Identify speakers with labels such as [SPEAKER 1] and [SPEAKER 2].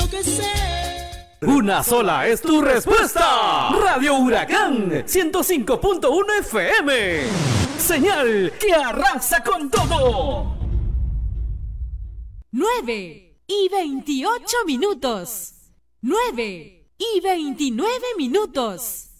[SPEAKER 1] Una sola es tu respuesta. Radio Huracán 105.1 FM. Señal que arrasa con todo.
[SPEAKER 2] 9:28. 9:29.